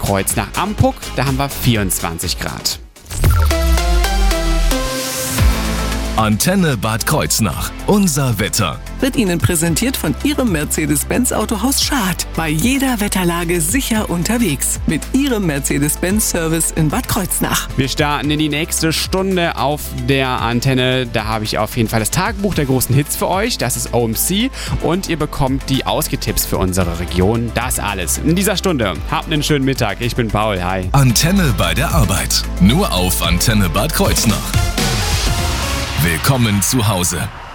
Kreuznach-Ampuck, da haben wir 24 Grad. Antenne Bad Kreuznach. Unser Wetter. Wird Ihnen präsentiert von Ihrem Mercedes-Benz Autohaus Schad. Bei jeder Wetterlage sicher unterwegs. Mit Ihrem Mercedes-Benz-Service in Bad Kreuznach. Wir starten in die nächste Stunde auf der Antenne. Da habe ich auf jeden Fall das Tagebuch der großen Hits für euch. Das ist OMC. Und ihr bekommt die Ausgetipps für unsere Region. Das alles in dieser Stunde. Habt einen schönen Mittag. Ich bin Paul. Hi. Antenne bei der Arbeit. Nur auf Antenne Bad Kreuznach. Willkommen zu Hause.